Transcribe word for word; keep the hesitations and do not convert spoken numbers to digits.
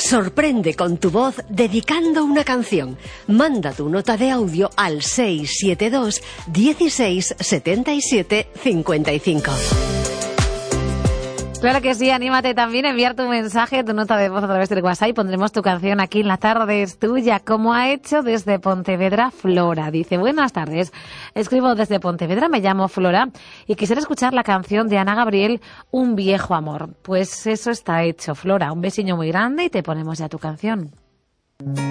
Sorprende con tu voz dedicando una canción. Manda tu nota de audio al seis siete dos, dieciséis, setenta y siete, cincuenta y cinco. Claro que sí, anímate también a enviar tu mensaje, tu nota de voz a través del WhatsApp y pondremos tu canción aquí en La Tarde es Tuya, como ha hecho desde Pontevedra Flora. Dice, buenas tardes, escribo desde Pontevedra, me llamo Flora y quisiera escuchar la canción de Ana Gabriel, Un viejo amor. Pues eso está hecho, Flora, un besiño muy grande y te ponemos ya tu canción.